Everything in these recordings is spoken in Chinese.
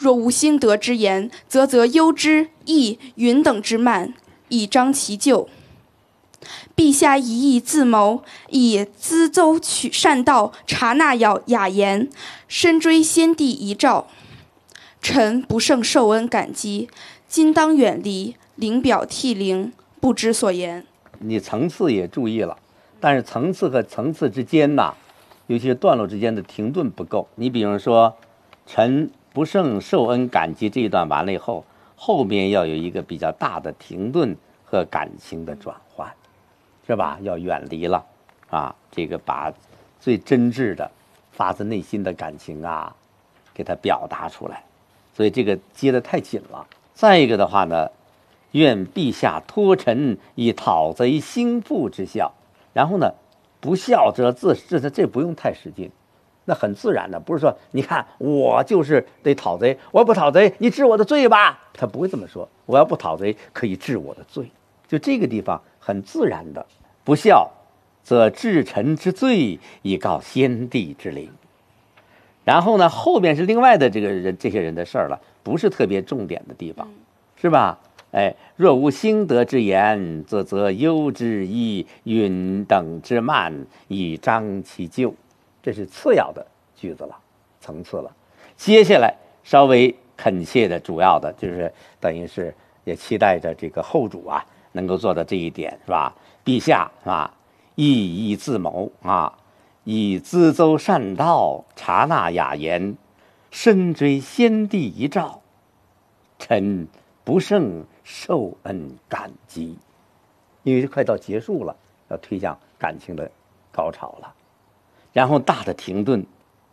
若无兴德之言，则忧之易允等之慢，以彰其咎。陛下一意自谋，以资邹取善道，察纳雅言，深追先帝遗诏。臣不胜受恩感激，今当远离，临表涕零，不知所言。 你层次也注意了，但是层次和层次之间呐，尤其是段落之间的停顿不够。你比如说，臣不胜受恩感激这一段完了以后，后面要有一个比较大的停顿和感情的转换，是吧？要远离了啊，这个把最真挚的、发自内心的感情啊，给它表达出来。所以这个接得太紧了。再一个的话呢，愿陛下托臣以讨贼兴复之效。然后呢，不孝则自这不用太使劲，那很自然的，不是说你看我就是得讨贼，我要不讨贼，你治我的罪吧？他不会这么说，我要不讨贼，可以治我的罪。就这个地方很自然的，不孝则治臣之罪，以告先帝之灵。然后呢，后面是另外的这些人的事儿了，不是特别重点的地方，是吧？哎，若无兴德之言，则忧之易允等之慢，以彰其咎。这是次要的句子了，层次了。接下来稍微恳切的主要的就是等于是也期待着这个后主啊能够做到这一点，是吧？陛下啊，意意自谋啊，以资邹善道，察纳雅言，深追先帝遗诏。臣不胜受恩感激。因为快到结束了，要推向感情的高潮了。然后大的停顿，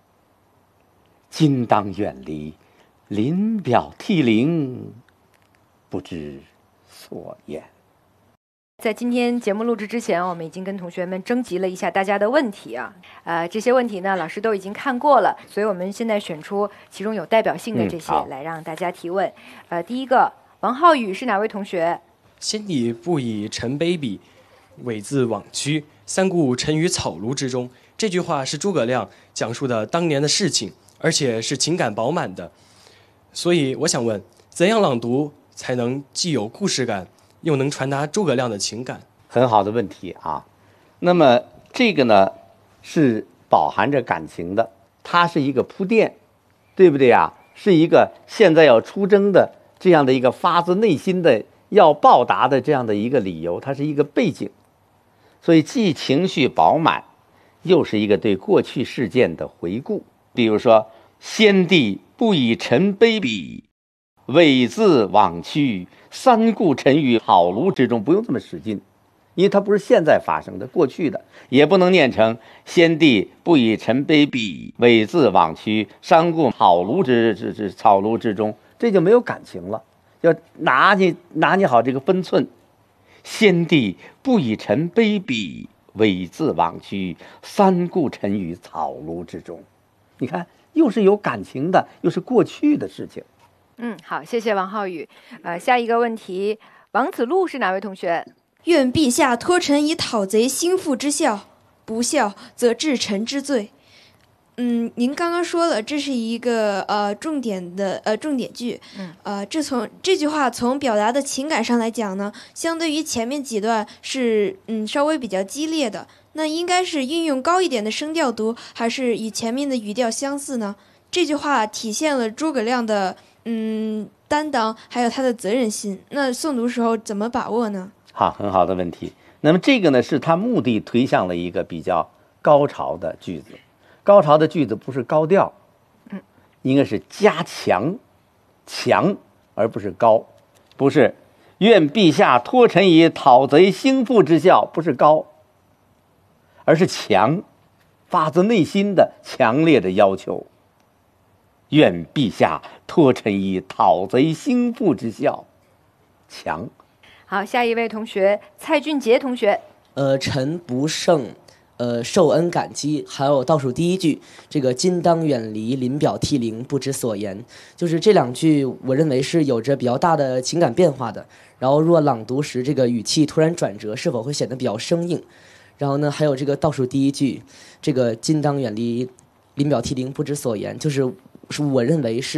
今当远离，临表涕零，不知所言。 在今天节目录制之前，我们已经跟同学们征集了一下大家的问题啊，这些问题呢，老师都已经看过了，所以我们现在选出其中有代表性的这些来让大家提问。第一个，王浩宇是哪位同学？ 先帝不以臣卑鄙，猥自枉屈，三顾臣于草庐之中。这句话是诸葛亮讲述的当年的事情，而且是情感饱满的。所以我想问，怎样朗读才能既有故事感，又能传达诸葛亮的情感？ 很好的问题啊。那么这个呢是饱含着感情的，它是一个铺垫，对不对啊？是一个现在要出征的这样的一个发自内心的要报答的这样的一个理由，它是一个背景。所以既情绪饱满，又是一个对过去事件的回顾。比如说，先帝不以臣卑鄙，猥自枉屈，三顾臣于草庐之中。不用这么使劲，因为它不是现在发生的，过去的。也不能念成先帝不以臣卑鄙，猥自枉屈，三顾草庐之中，这就没有感情了。要拿捏好这个分寸。先帝不以臣卑鄙，猥自枉屈，三顾臣于草庐之中。你看，又是有感情的，又是过去的事情。 好，谢谢王浩宇。下一个问题，王子路是哪位同学？ 愿陛下托臣以讨贼兴复之效，不效则治臣之罪。您刚刚说了，这是一个重点句。这句话从表达的情感上来讲呢，相对于前面几段是稍微比较激烈的。那应该是运用高一点的声调读，还是与前面的语调相似呢？这句话体现了诸葛亮的担当，还有他的责任心。那诵读时候怎么把握呢？ 好，很好的问题。那么这个呢，是他目的推向了一个比较高潮的句子。高潮的句子不是高调，应该是加强，而不是高。不是愿陛下托臣以讨贼兴复之效，不是高，而是强，发自内心的强烈的要求。愿陛下托臣以讨贼兴复之效，强。 好，下一位同学蔡俊杰同学。 臣不胜受恩感激，还有倒数第一句，这个今当远离，临表涕零，不知所言，就是这两句，我认为是有着比较大的情感变化的。然后若朗读时这个语气突然转折，是否会显得比较生硬？然后呢，还有这个倒数第一句，这个今当远离，临表涕零，不知所言，就是我认为是